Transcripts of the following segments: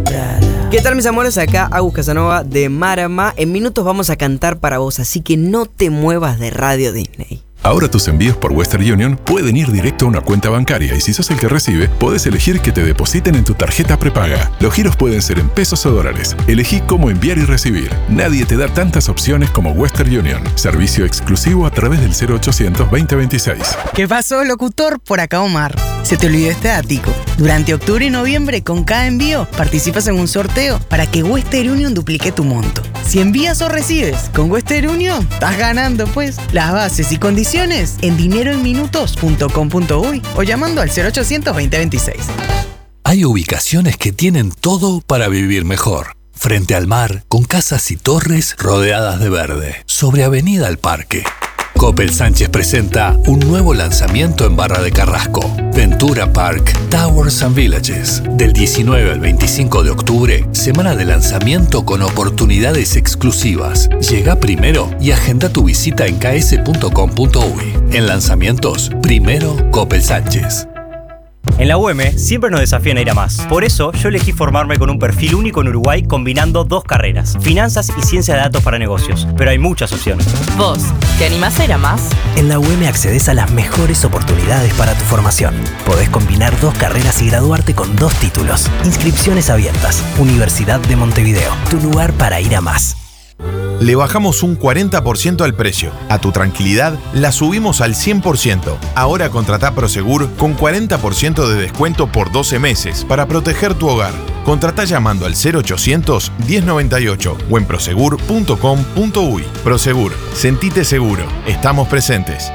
¿Qué tal, mis amores? Acá Agus Casanova de Marama. En minutos vamos a cantar para vos, así que no te muevas de Radio Disney. Ahora tus envíos por Western Union pueden ir directo a una cuenta bancaria y si sos el que recibe, podés elegir que te depositen en tu tarjeta prepaga. Los giros pueden ser en pesos o dólares. Elegí cómo enviar y recibir. Nadie te da tantas opciones como Western Union. Servicio exclusivo a través del 0800 2026. ¿Qué pasó, locutor? Por acá Omar. Se te olvidó este ático. Durante octubre y noviembre, con cada envío, participas en un sorteo para que Western Union duplique tu monto. Si envías o recibes con Western Union, estás ganando, pues. Las bases y condiciones en dineroenminutos.com.uy o llamando al 0800 2026. Hay ubicaciones que tienen todo para vivir mejor. Frente al mar, con casas y torres rodeadas de verde. Sobre Avenida al Parque. Coppel Sánchez presenta un nuevo lanzamiento en Barra de Carrasco. Ventura Park Towers and Villages. Del 19 al 25 de octubre, semana de lanzamiento con oportunidades exclusivas. Llega primero y agenda tu visita en ks.com.uy. En lanzamientos, primero Coppel Sánchez. En la UM siempre nos desafían a ir a más. Por eso yo elegí formarme con un perfil único en Uruguay combinando dos carreras, finanzas y ciencia de datos para negocios. Pero hay muchas opciones. ¿Vos te animás a ir a más? En la UM accedes a las mejores oportunidades para tu formación. Podés combinar dos carreras y graduarte con 2 títulos. Inscripciones abiertas. Universidad de Montevideo. Tu lugar para ir a más. Le bajamos un 40% al precio. A tu tranquilidad, la subimos al 100%. Ahora contratá Prosegur con 40% de descuento por 12 meses para proteger tu hogar. Contratá llamando al 0800 1098 o en prosegur.com.uy. Prosegur, sentite seguro. Estamos presentes.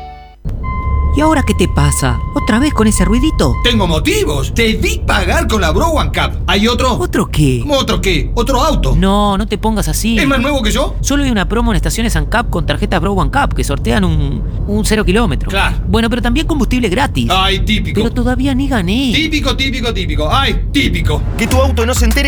¿Y ahora qué te pasa? ¿Otra vez con ese ruidito? Tengo motivos. Te vi pagar con la Bro One Cup. ¿Hay otro? ¿Otro qué? ¿Cómo otro qué? ¿Otro auto? No, no te pongas así. ¿Es más nuevo que yo? Solo hay una promo en estaciones ANCAP con tarjeta Bro One Cup que sortean un 0 kilómetro. Claro. Bueno, pero también combustible gratis. Ay, típico. Pero todavía ni gané. Típico. Ay, típico. Que tu auto no se entere